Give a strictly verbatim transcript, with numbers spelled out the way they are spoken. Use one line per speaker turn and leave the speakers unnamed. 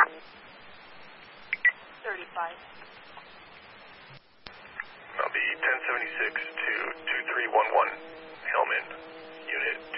thirty-five.
I'll be ten seventy-six to two three one one. Hellman. Unit